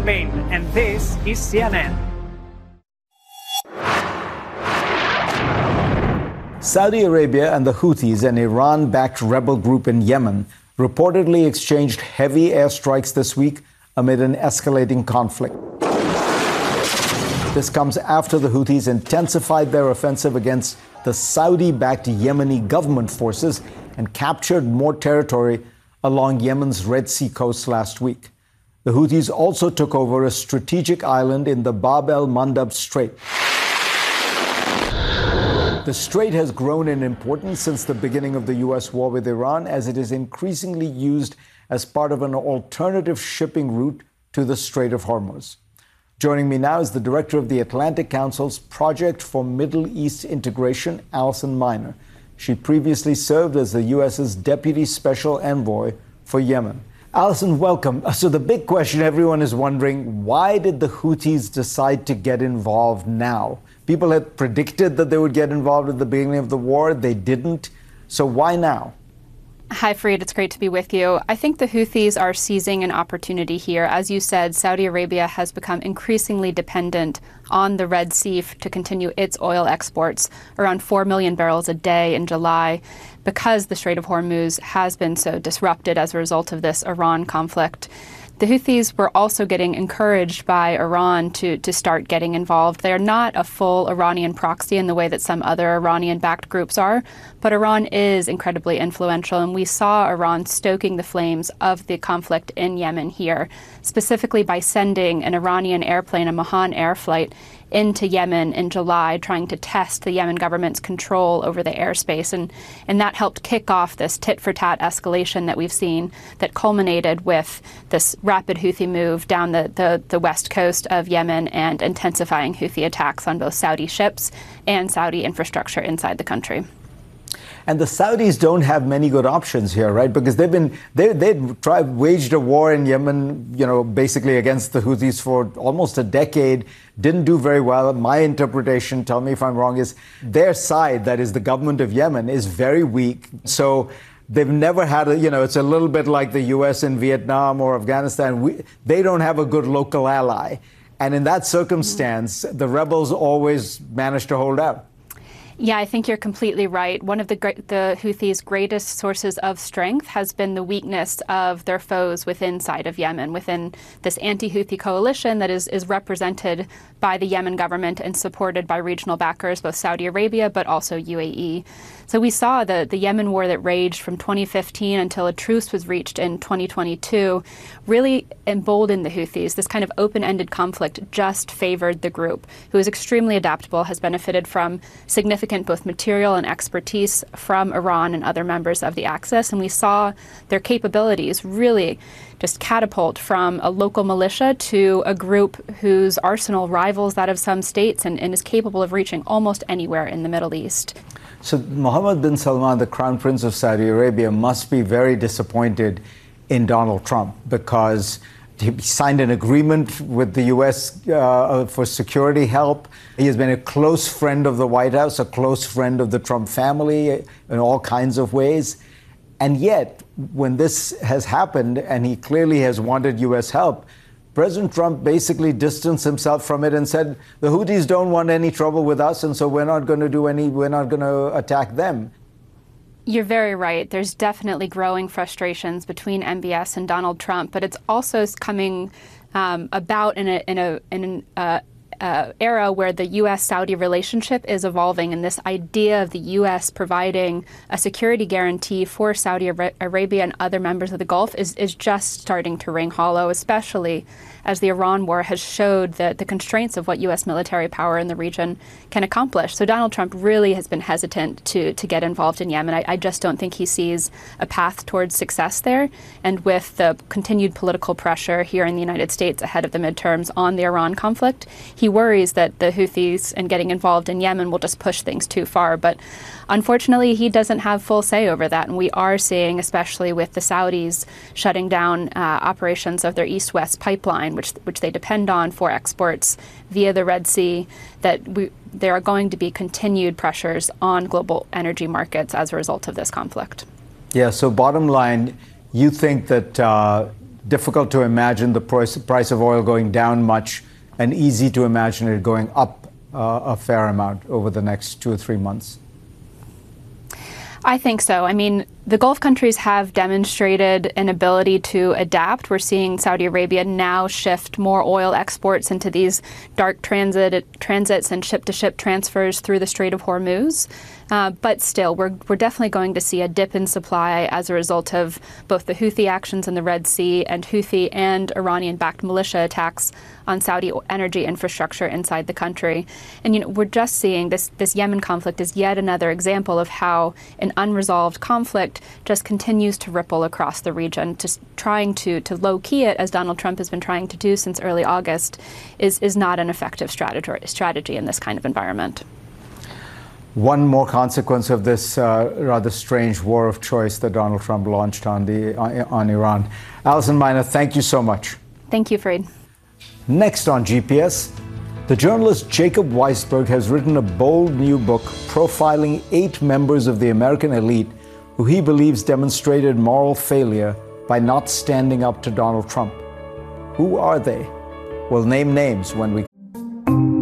Spain, and this is CNN. Saudi Arabia and the Houthis, an Iran-backed rebel group in Yemen, reportedly exchanged heavy airstrikes this week amid an escalating conflict. This comes after the Houthis intensified their offensive against the Saudi-backed Yemeni government forces and captured more territory along Yemen's Red Sea coast last week. The Houthis also took over a strategic island in the Bab el-Mandab Strait. The strait has grown in importance since the beginning of the U.S. war with Iran, as it is increasingly used as part of an alternative shipping route to the Strait of Hormuz. Joining me now is the director of the Atlantic Council's Project for Middle East Integration, Alison Miner. She previously served as the U.S.'s Deputy Special Envoy for Yemen. Alison, welcome. So the big question everyone is wondering, why did the Houthis decide to get involved now? People had predicted that they would get involved at the beginning of the war. They didn't. So why now? Hi, Fareed. It's great to be with you. I think the Houthis are seizing an opportunity here. As you said, Saudi Arabia has become increasingly dependent on the Red Sea to continue its oil exports, around 4 million barrels a day in July, because the Strait of Hormuz has been so disrupted as a result of this Iran conflict. The Houthis were also getting encouraged by Iran to start getting involved. They are not a full Iranian proxy in the way that some other Iranian-backed groups are, but Iran is incredibly influential, and we saw Iran stoking the flames of the conflict in Yemen here, specifically by sending an Iranian airplane, a Mahan air flight, into Yemen in July, trying to test the Yemen government's control over the airspace. And that helped kick off this tit-for-tat escalation that we've seen that culminated with this rapid Houthi move down the west coast of Yemen and intensifying Houthi attacks on both Saudi ships and Saudi infrastructure inside the country. And the Saudis don't have many good options here, right? Because they'd waged a war in Yemen, basically against the Houthis for almost a decade, didn't do very well. My interpretation, tell me if I'm wrong, is their side, that is the government of Yemen, is very weak. So they've never had it's a little bit like the U.S. in Vietnam or Afghanistan. They don't have a good local ally. And in that circumstance, the rebels always manage to hold out. Yeah, I think you're completely right. One of the Houthis' greatest sources of strength has been the weakness of their foes inside of Yemen, within this anti-Houthi coalition that is represented by the Yemen government and supported by regional backers, both Saudi Arabia but also UAE. So we saw the Yemen war that raged from 2015 until a truce was reached in 2022 really emboldened the Houthis. This kind of open-ended conflict just favored the group, who is extremely adaptable, has benefited from significant both material and expertise from Iran and other members of the Axis. And we saw their capabilities really just catapult from a local militia to a group whose arsenal rivals that of some states and is capable of reaching almost anywhere in the Middle East. So Mohammed bin Salman, the Crown Prince of Saudi Arabia, must be very disappointed in Donald Trump, because he signed an agreement with the U.S. For security help. He has been a close friend of the White House, a close friend of the Trump family in all kinds of ways. And yet, when this has happened, and he clearly has wanted U.S. help, President Trump basically distanced himself from it and said, the Houthis don't want any trouble with us, and so we're not going to attack them. You're very right. There's definitely growing frustrations between MBS and Donald Trump, but it's also coming about in an era where the U.S.-Saudi relationship is evolving, and this idea of the U.S. providing a security guarantee for Saudi Arabia and other members of the Gulf is just starting to ring hollow, especially as the Iran war has showed the constraints of what U.S. military power in the region can accomplish. So Donald Trump really has been hesitant to get involved in Yemen. I just don't think he sees a path towards success there. And with the continued political pressure here in the United States ahead of the midterms on the Iran conflict, he worries that the Houthis and getting involved in Yemen will just push things too far. But unfortunately, he doesn't have full say over that. And we are seeing, especially with the Saudis shutting down operations of their East-West pipeline, which they depend on for exports via the Red Sea, that there are going to be continued pressures on global energy markets as a result of this conflict. Yeah, so bottom line, you think that difficult to imagine the price of oil going down much, and easy to imagine it going up a fair amount over the next 2 or 3 months? I think so. I mean, the Gulf countries have demonstrated an ability to adapt. We're seeing Saudi Arabia now shift more oil exports into these dark transits and ship-to-ship transfers through the Strait of Hormuz. But still, we're definitely going to see a dip in supply as a result of both the Houthi actions in the Red Sea and Houthi and Iranian-backed militia attacks on Saudi energy infrastructure inside the country. And, we're just seeing this Yemen conflict is yet another example of how an unresolved conflict just continues to ripple across the region. Just trying to low-key it, as Donald Trump has been trying to do since early August, is not an effective strategy in this kind of environment. One more consequence of this rather strange war of choice that Donald Trump launched on Iran. Alison Miner, thank you so much. Thank you, Fareed. Next on GPS, the journalist Jacob Weisberg has written a bold new book profiling 8 members of the American elite who he believes demonstrated moral failure by not standing up to Donald Trump. Who are they? We'll name names when we